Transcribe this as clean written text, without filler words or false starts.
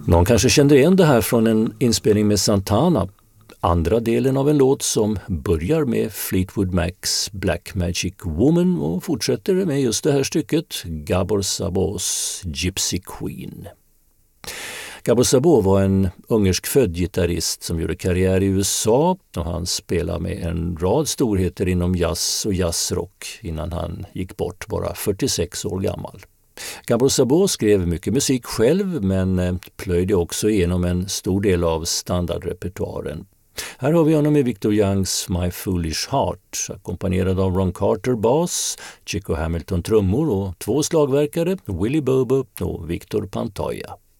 Någon kanske kände igen det här från en inspelning med Santana. Andra delen av en låt som börjar med Fleetwood Macs Black Magic Woman och fortsätter med just det här stycket, Gabor Szabós Gypsy Queen. Gabor Szabó var en ungersk-född gitarrist som gjorde karriär i USA och han spelade med en rad storheter inom jazz och jazzrock innan han gick bort bara 46 år gammal. Gabor Szabó skrev mycket musik själv men plöjde också igenom en stor del av standardrepertoaren. Här har vi honom i Victor Youngs My Foolish Heart, ackompanjerad av Ron Carter bas, Chico Hamilton trummor och två slagverkare, Willie Bobo och Victor Pantoja.